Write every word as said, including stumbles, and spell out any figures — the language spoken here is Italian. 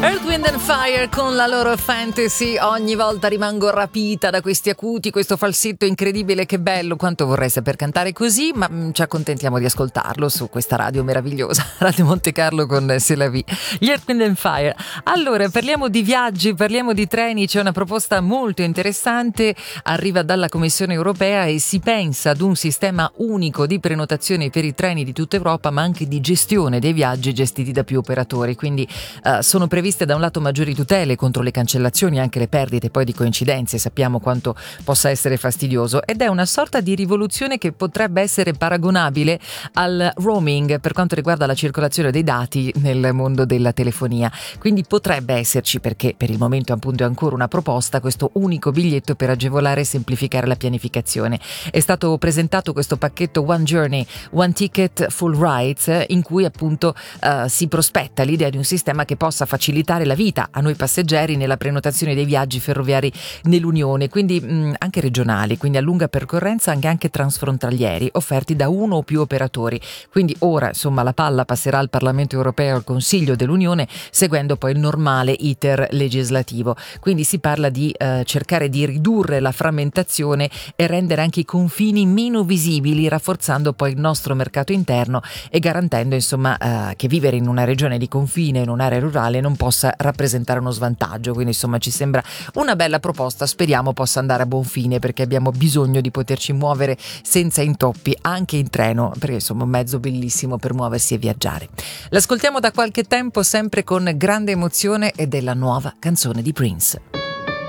Earth, Wind and Fire con la loro fantasy. Ogni volta rimango rapita da questi acuti, questo falsetto incredibile, che bello, quanto vorrei saper cantare così, ma mm, ci accontentiamo di ascoltarlo su questa radio meravigliosa, Radio Monte Carlo con C'est la vie. Gli Earth, Wind and Fire. Allora, parliamo di viaggi, parliamo di treni, c'è una proposta molto interessante, arriva dalla Commissione Europea e si pensa ad un sistema unico di prenotazione per i treni di tutta Europa, ma anche di gestione dei viaggi gestiti da più operatori, quindi uh, sono previste da un lato maggiori tutele contro le cancellazioni e anche le perdite poi di coincidenze, sappiamo quanto possa essere fastidioso, ed è una sorta di rivoluzione che potrebbe essere paragonabile al roaming per quanto riguarda la circolazione dei dati nel mondo della telefonia. Quindi potrebbe esserci, perché per il momento appunto è ancora una proposta, questo unico biglietto per agevolare e semplificare la pianificazione. È stato presentato questo pacchetto One Journey, One Ticket, Full Rights, in cui appunto uh, si prospetta l'idea di un sistema che possa facilitare la vita a noi passeggeri nella prenotazione dei viaggi ferroviari nell'Unione, quindi mh, anche regionali, quindi a lunga percorrenza, anche, anche transfrontalieri, offerti da uno o più operatori. Quindi ora insomma la palla passerà al Parlamento Europeo e al Consiglio dell'Unione, seguendo poi il normale iter legislativo. Quindi si parla di eh, cercare di ridurre la frammentazione e rendere anche i confini meno visibili, rafforzando poi il nostro mercato interno e garantendo insomma eh, che vivere in una regione di confine, in un'area rurale, non possa rappresentare uno svantaggio. Quindi insomma ci sembra una bella proposta, speriamo possa andare a buon fine, perché abbiamo bisogno di poterci muovere senza intoppi anche in treno, perché insomma è un mezzo bellissimo per muoversi e viaggiare. L'ascoltiamo da qualche tempo sempre con grande emozione ed è la nuova canzone di Prince.